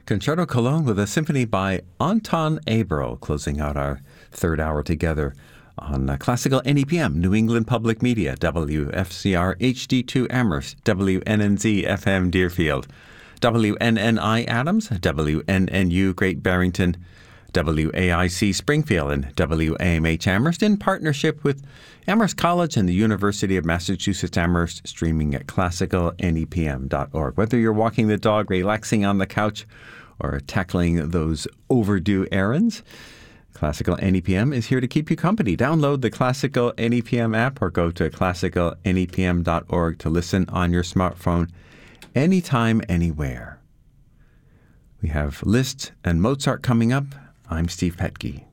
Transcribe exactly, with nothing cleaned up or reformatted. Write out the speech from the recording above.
Concerto Cologne with a symphony by Anton Abreu, closing out our third hour together on uh, Classical N E P M, New England Public Media, W F C R H D two Amherst, W N N Z F M Deerfield, W N N I Adams, W N N U Great Barrington, W A I C Springfield, and W A M H Amherst in partnership with Amherst College and the University of Massachusetts Amherst, streaming at classical N E P M dot org. Whether you're walking the dog, relaxing on the couch, or tackling those overdue errands, Classical N E P M is here to keep you company. Download the Classical N E P M app or go to classical N E P M dot org to listen on your smartphone anytime, anywhere. We have Liszt and Mozart coming up. I'm Steve Petke.